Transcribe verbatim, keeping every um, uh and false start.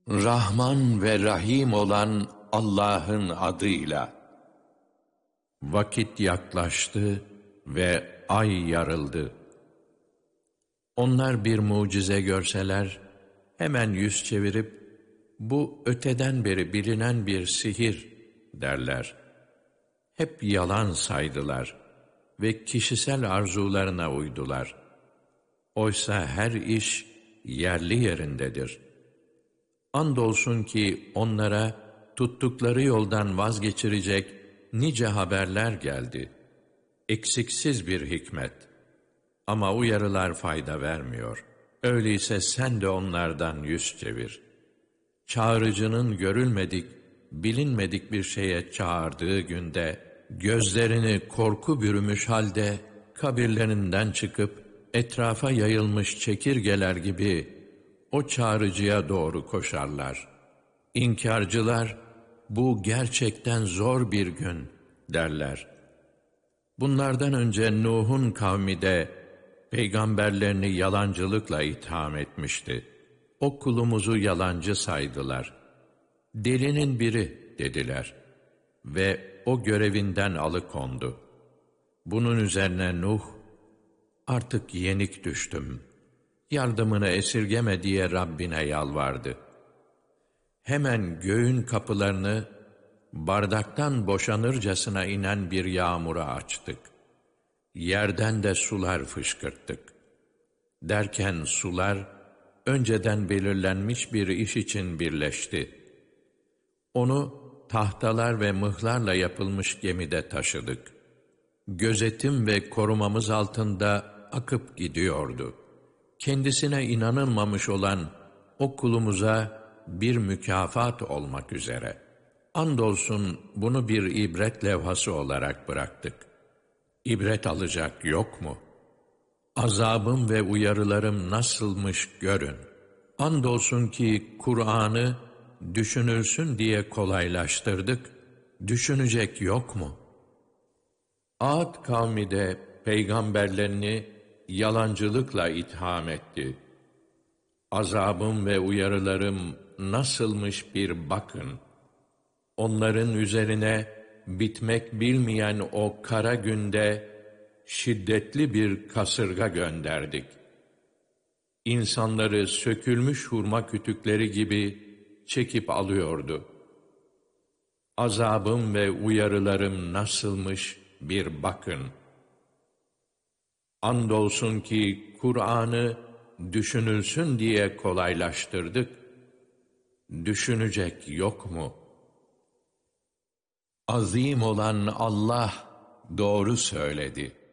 Rahman ve Rahim olan Allah'ın adıyla. Vakit yaklaştı ve ay yarıldı. Onlar bir mucize görseler, hemen yüz çevirip, bu öteden beri bilinen bir sihir derler. Hep yalan saydılar ve kişisel arzularına uydular. Oysa her iş yerli yerindedir. Andolsun ki onlara tuttukları yoldan vazgeçirecek nice haberler geldi. Eksiksiz bir hikmet. Ama uyarılar fayda vermiyor. Öyleyse sen de onlardan yüz çevir. Çağırıcının görülmedik, bilinmedik bir şeye çağırdığı günde, gözlerini korku bürümüş halde, kabirlerinden çıkıp, etrafa yayılmış çekirgeler gibi, o çağrıcıya doğru koşarlar. İnkarcılar, bu gerçekten zor bir gün derler. Bunlardan önce Nuh'un kavmi de, peygamberlerini yalancılıkla itham etmişti. O kulumuzu yalancı saydılar. Delinin biri dediler ve o görevinden alıkondu. Bunun üzerine Nuh, artık yenik düştüm, yardımını esirgeme diye Rabbine yalvardı. Hemen göğün kapılarını bardaktan boşanırcasına inen bir yağmura açtık. Yerden de sular fışkırttık. Derken sular, önceden belirlenmiş bir iş için birleşti. Onu tahtalar ve mıhlarla yapılmış gemide taşıdık. Gözetim ve korumamız altında akıp gidiyordu. Kendisine inanılmamış olan o kulumuza bir mükafat olmak üzere. Andolsun bunu bir ibret levhası olarak bıraktık. İbret alacak yok mu? Azabım ve uyarılarım nasılmış görün. Andolsun ki Kur'an'ı düşünülsün diye kolaylaştırdık. Düşünecek yok mu? Ad kavmi de peygamberlerini yalancılıkla itham etti. Azabım ve uyarılarım nasılmış bir bakın. Onların üzerine bitmek bilmeyen o kara günde şiddetli bir kasırga gönderdik. İnsanları sökülmüş hurma kütükleri gibi çekip alıyordu. Azabım ve uyarılarım nasılmış bir bakın. Andolsun ki Kur'an'ı düşünülsün diye kolaylaştırdık. Düşünecek yok mu? Azim olan Allah doğru söyledi.